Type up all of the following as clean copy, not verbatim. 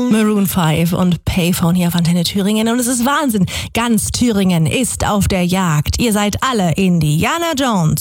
Maroon 5 und Payphone hier auf Antenne Thüringen. Und es ist Wahnsinn. Ganz Thüringen ist auf der Jagd. Ihr seid alle Indiana Jones.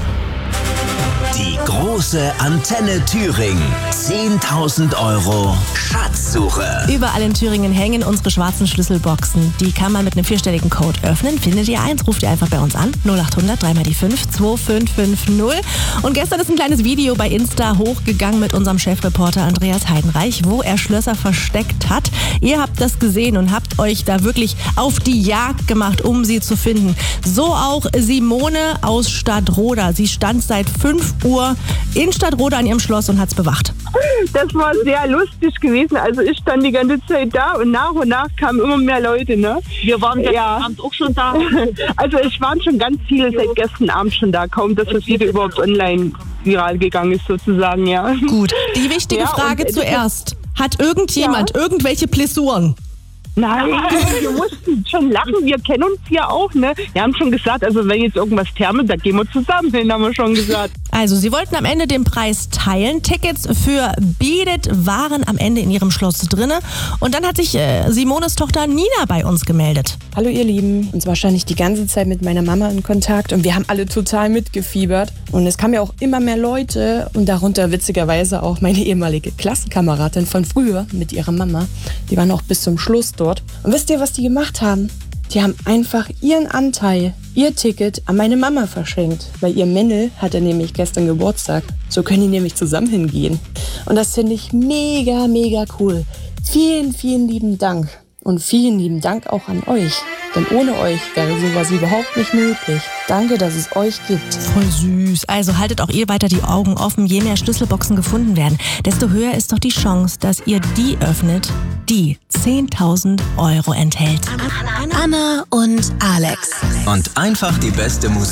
Die große Antenne Thüringen. 10.000 € Schatzsuche. Überall in Thüringen hängen unsere schwarzen Schlüsselboxen. Die kann man mit einem 4-stelligen Code öffnen. Findet ihr eins, ruft ihr einfach bei uns an. 0800 3 mal die 5 2550. Und gestern ist ein kleines Video bei Insta hochgegangen mit unserem Chefreporter Andreas Heidenreich, wo er Schlösser versteckt hat. Ihr habt das gesehen und habt euch da wirklich auf die Jagd gemacht, um sie zu finden. So auch Simone aus Stadtroda. Sie stand seit 5 Uhr in Stadtroda an ihrem Schloss und hat's bewacht. Das war sehr lustig gewesen. Also ich stand die ganze Zeit da und nach kamen immer mehr Leute. Ne? Wir waren gestern Abend auch schon da. Also es waren schon ganz viele seit gestern Abend schon da. Kaum, dass das Video überhaupt online viral gegangen ist sozusagen, ja. Gut, die wichtige Frage zuerst. Hat irgendjemand irgendwelche Blessuren? Nein, wir mussten schon lachen, wir kennen uns ja auch, ne? Wir haben schon gesagt, also wenn jetzt irgendwas thermelt, dann gehen wir zusammen hin, haben wir schon gesagt. Also, sie wollten am Ende den Preis teilen. Tickets für Beat It waren am Ende in ihrem Schloss drinne. Und dann hat sich Simones Tochter Nina bei uns gemeldet. Hallo ihr Lieben, und zwar stand ich die ganze Zeit mit meiner Mama in Kontakt und wir haben alle total mitgefiebert. Und es kamen ja auch immer mehr Leute und darunter witzigerweise auch meine ehemalige Klassenkameradin von früher mit ihrer Mama. Die waren auch bis zum Schluss dort. Und wisst ihr, was die gemacht haben? Die haben einfach ihren Anteil, ihr Ticket an meine Mama verschenkt. Weil ihr Männel hatte nämlich gestern Geburtstag. So können die nämlich zusammen hingehen. Und das finde ich mega, mega cool. Vielen, vielen lieben Dank. Und vielen lieben Dank auch an euch. Denn ohne euch wäre sowas überhaupt nicht möglich. Danke, dass es euch gibt. Voll süß. Also haltet auch ihr weiter die Augen offen. Je mehr Schlüsselboxen gefunden werden, desto höher ist doch die Chance, dass ihr die öffnet, die 10.000 € enthält. Anna und Alex. Und einfach die beste Musik.